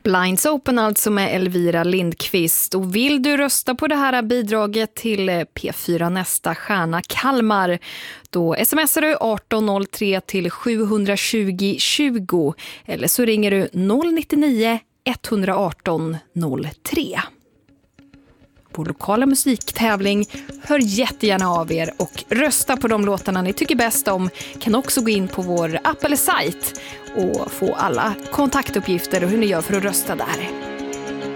Blinds Open alltså med Elvira Lindqvist. Och vill du rösta på det här bidraget till P4 Nästa stjärna Kalmar, då smsar du 1803 till 720 20 eller så ringer du 099 118 03. Vår lokala musiktävling hör jättegärna av er och rösta på de låtarna ni tycker bäst om. Kan också gå in på vår app eller sajt och få alla kontaktuppgifter och hur ni gör för att rösta där.